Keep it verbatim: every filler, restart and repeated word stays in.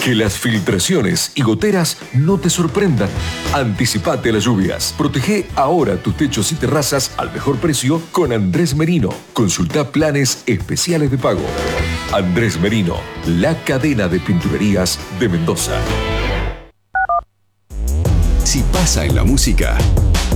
Que las filtraciones y goteras no te sorprendan. Anticipate a las lluvias. Protege ahora tus techos y terrazas al mejor precio con Andrés Merino. Consulta planes especiales de pago. Andrés Merino, la cadena de pinturerías de Mendoza. Si pasa en la música,